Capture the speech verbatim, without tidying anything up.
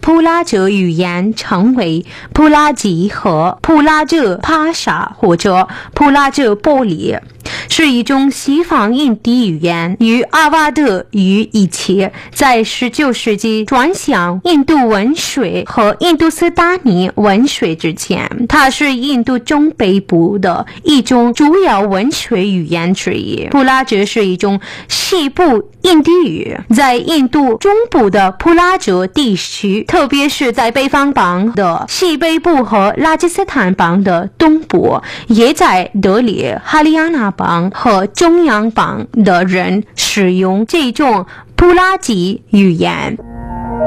普拉哲语言称为普拉吉和普拉哲帕沙或者普拉哲波里，是一种西方印地语言，与阿瓦德语一起在十九世纪转向印度文学和印度斯坦尼文学之前。它是印度中北部的一种主要文学语言之一。普拉哲是一种西部印地语，在印度中部的普拉哲地区，特别是在北方邦的西北部和拉吉斯坦邦的东部，也在德里、哈里亚纳邦和中央邦的人使用这种普拉吉语言。